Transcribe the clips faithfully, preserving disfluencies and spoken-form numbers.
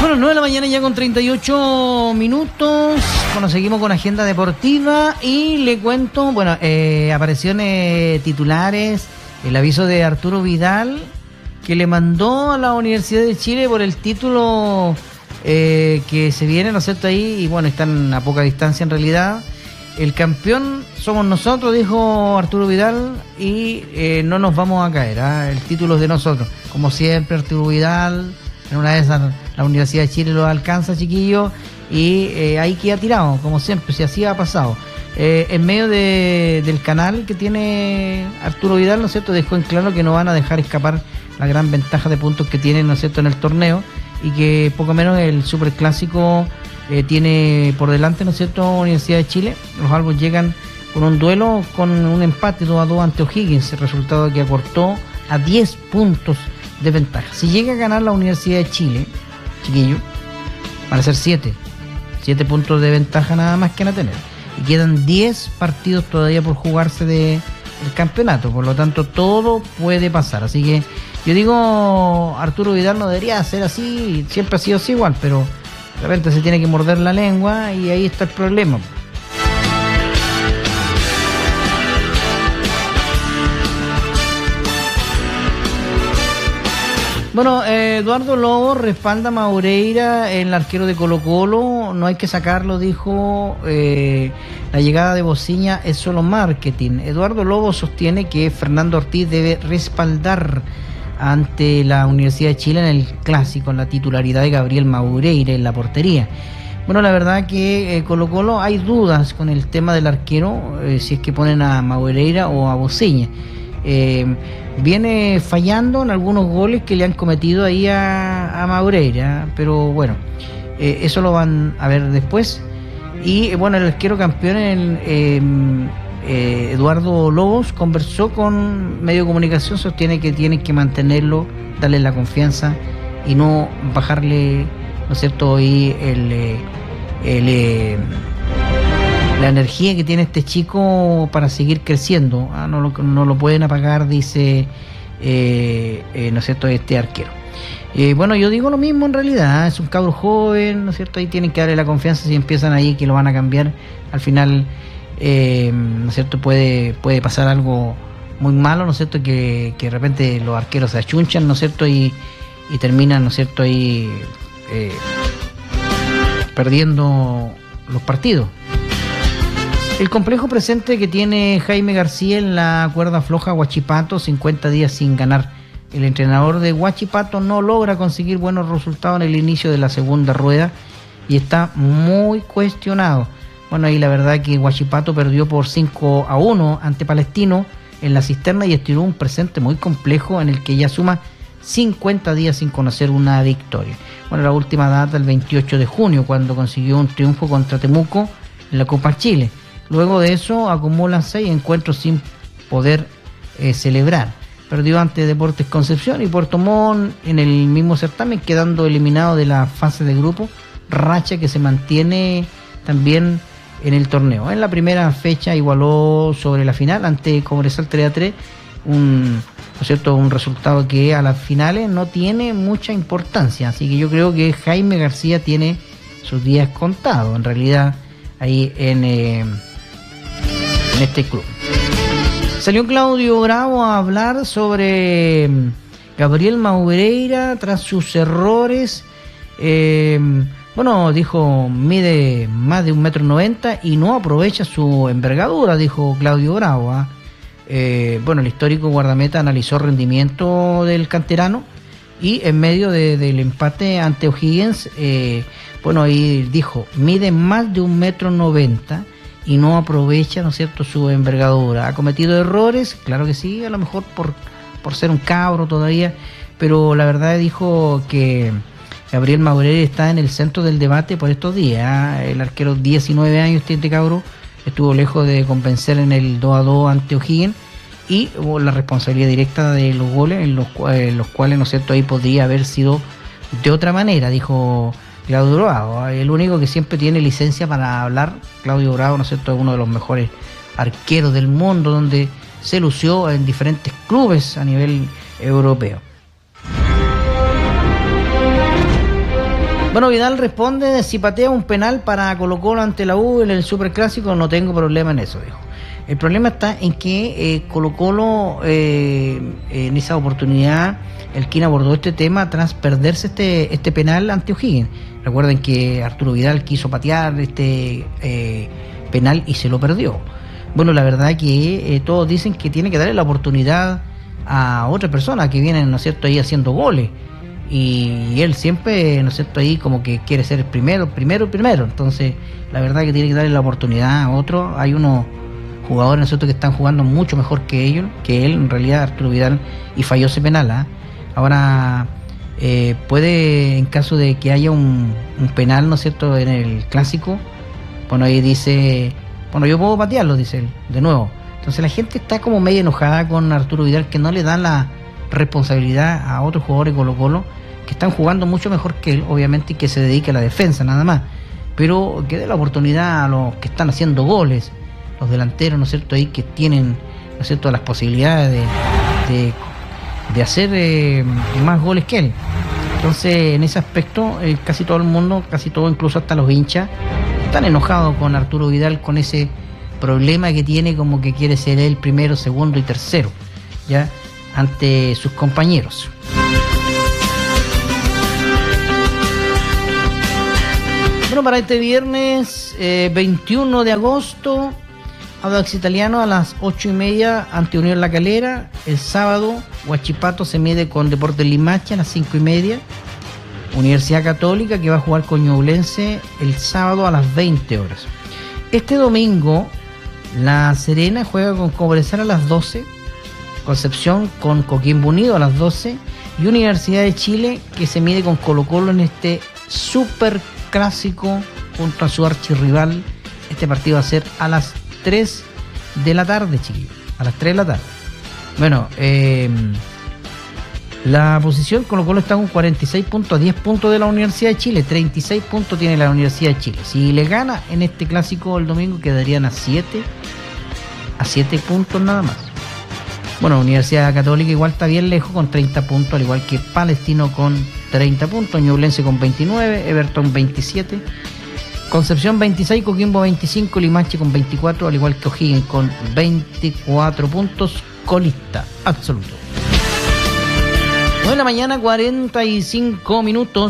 Bueno, nueve de la mañana ya con treinta y ocho minutos. Bueno, seguimos con agenda deportiva y le cuento, bueno, eh, apariciones titulares, el aviso de Arturo Vidal que le mandó a la Universidad de Chile por el título eh, que se viene, ¿no es cierto? Ahí, y bueno, están a poca distancia en realidad. El campeón somos nosotros, dijo Arturo Vidal, y eh, no nos vamos a caer, ¿eh? El título es de nosotros. Como siempre, Arturo Vidal, en una de esas la Universidad de Chile lo alcanza, chiquillos, y eh, ahí queda tirado, como siempre, si así ha pasado. Eh, en medio de, del canal que tiene Arturo Vidal, ¿no es cierto?, dejó en claro que no van a dejar escapar la gran ventaja de puntos que tienen, ¿no es cierto?, en el torneo, y que poco menos el Superclásico eh, tiene por delante, ¿no es cierto?, Universidad de Chile. Los albos llegan con un duelo, con un empate dos a dos ante O'Higgins, el resultado que acortó a diez puntos de ventaja. Si llega a ganar la Universidad de Chile, chiquillo, van a ser siete siete puntos de ventaja nada más que van a tener, y quedan diez partidos todavía por jugarse de el campeonato, por lo tanto todo puede pasar. Así que yo digo, Arturo Vidal no debería ser así, siempre ha sido así igual, pero de repente se tiene que morder la lengua y ahí está el problema. Bueno, eh, Eduardo Lobo respalda a Maureira, el arquero de Colo-Colo, no hay que sacarlo, dijo, eh, la llegada de Bociña es solo marketing. Eduardo Lobo sostiene que Fernando Ortiz debe respaldar ante la Universidad de Chile en el Clásico, en la titularidad de Gabriel Maureira en la portería. Bueno, la verdad que eh, Colo-Colo hay dudas con el tema del arquero, eh, si es que ponen a Maureira o a Bociña. Eh, viene fallando en algunos goles que le han cometido ahí a, a Maureira, pero bueno, eh, eso lo van a ver después. Y eh, bueno, el arquero campeón, el, eh, eh, Eduardo Lobos, conversó con medio de comunicación, sostiene que tienen que mantenerlo, darle la confianza y no bajarle, ¿no es cierto?, y el, el, el la energía que tiene este chico para seguir creciendo. Ah, no, lo, no lo pueden apagar, dice, eh, eh, ¿no es cierto?, este arquero. Eh, bueno, yo digo lo mismo en realidad, es un cabro joven, ¿no es cierto?, ahí tienen que darle la confianza. Si empiezan ahí que lo van a cambiar, al final, eh, ¿no es cierto?, puede, puede pasar algo muy malo, ¿no es cierto?, que, que de repente los arqueros se achunchan, ¿no es cierto?, y, y terminan, ¿no es cierto?, ahí eh, perdiendo los partidos. El complejo presente que tiene Jaime García en la cuerda floja Huachipato, cincuenta días sin ganar. El entrenador de Huachipato no logra conseguir buenos resultados en el inicio de la segunda rueda y está muy cuestionado. Bueno, ahí la verdad que Huachipato perdió por cinco a uno ante Palestino en la cisterna y estiró un presente muy complejo en el que ya suma cincuenta días sin conocer una victoria. Bueno, la última data el veintiocho de junio, cuando consiguió un triunfo contra Temuco en la Copa Chile. Luego de eso acumula seis encuentros sin poder eh, celebrar. Perdió ante Deportes Concepción y Puerto Montt en el mismo certamen, quedando eliminado de la fase de grupo, racha que se mantiene también en el torneo. En la primera fecha igualó sobre la final ante Cobresal tres a tres, un, ¿no es cierto?, un resultado que a las finales no tiene mucha importancia. Así que yo creo que Jaime García tiene sus días contados, en realidad, ahí en... Eh, en este club. Salió Claudio Bravo a hablar sobre Gabriel Maureira tras sus errores. Eh, bueno, dijo, mide más de un metro noventa y no aprovecha su envergadura, dijo Claudio Bravo. ¿eh? Eh, bueno, el histórico guardameta analizó el rendimiento del canterano y en medio de, del empate ante O'Higgins, eh, bueno, ahí dijo, mide más de un metro noventa y no aprovecha, ¿no es cierto?, su envergadura. ¿Ha cometido errores? Claro que sí, a lo mejor por, por ser un cabro todavía, pero la verdad dijo que Gabriel Maureira está en el centro del debate por estos días. ¿eh? El arquero, diecinueve años tiene este cabro, estuvo lejos de convencer en el dos a dos ante O'Higgins y hubo la responsabilidad directa de los goles, en los, en los cuales, ¿no es cierto?, ahí podría haber sido de otra manera, dijo Claudio Bravo, el único que siempre tiene licencia para hablar. Claudio Bravo, ¿no es cierto?, es uno de los mejores arqueros del mundo, donde se lució en diferentes clubes a nivel europeo. Bueno, Vidal responde, si patea un penal para Colo-Colo ante la U en el Superclásico, no tengo problema en eso, dijo. El problema está en que eh, Colo-Colo, eh, en esa oportunidad, el quien abordó este tema tras perderse este, este penal ante O'Higgins. Recuerden que Arturo Vidal quiso patear este eh, penal y se lo perdió. Bueno, la verdad que eh, todos dicen que tiene que darle la oportunidad a otras personas que vienen, ¿no es cierto?, ahí haciendo goles. Y él siempre, ¿no es cierto?, ahí como que quiere ser el primero, primero, primero. Entonces, la verdad que tiene que darle la oportunidad a otro. Hay unos jugadores, ¿no es cierto?, que están jugando mucho mejor que ellos, que él, en realidad, Arturo Vidal, y falló ese penal, ¿eh? Ahora, eh, puede, en caso de que haya un, un penal, ¿no es cierto?, en el Clásico, bueno, ahí dice, bueno, yo puedo patearlo, dice él, de nuevo. Entonces la gente está como medio enojada con Arturo Vidal, que no le dan la responsabilidad a otros jugadores de Colo-Colo que están jugando mucho mejor que él, obviamente, y que se dedique a la defensa nada más, pero que dé la oportunidad a los que están haciendo goles, los delanteros, ¿no es cierto?, ahí que tienen, ¿no es cierto?, las posibilidades de, de, de hacer eh, más goles que él. Entonces, en ese aspecto, eh, casi todo el mundo, casi todo, incluso hasta los hinchas, están enojados con Arturo Vidal, con ese problema que tiene, como que quiere ser él primero, segundo y tercero, ya, ante sus compañeros. Bueno, para este viernes eh, veintiuno de agosto, Audax Italiano a las ocho y media ante Unión La Calera. El sábado, Huachipato se mide con Deportes Limache a las cinco y media. Universidad Católica, que va a jugar con Ñublense el sábado a las veinte horas. Este domingo, La Serena juega con Cobresal a las doce. Concepción con Coquimbo Unido a las doce, y Universidad de Chile, que se mide con Colo-Colo en este super clásico junto a su archirrival. Este partido va a ser a las tres de la tarde, chiquillos, a las tres de la tarde. Bueno, eh, la posición Colo-Colo está con cuarenta y seis puntos, a diez puntos de la Universidad de Chile, treinta y seis puntos tiene la Universidad de Chile. Si le gana en este clásico el domingo, quedarían a siete, a siete puntos nada más. Bueno, Universidad Católica igual está bien lejos con treinta puntos, al igual que Palestino con treinta puntos, Ñublense con veintinueve, Everton veintisiete, Concepción veintiséis, Coquimbo veinticinco, Limache con veinticuatro, al igual que O'Higgins con veinticuatro puntos, colista absoluto. Buena mañana, cuarenta y cinco minutos.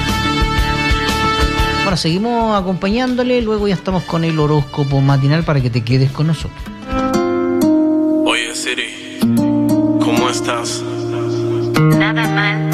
Bueno, seguimos acompañándole, luego ya estamos con el horóscopo matinal para que te quedes con nosotros. Oye, Siri, ¿cómo estás? Nada mal.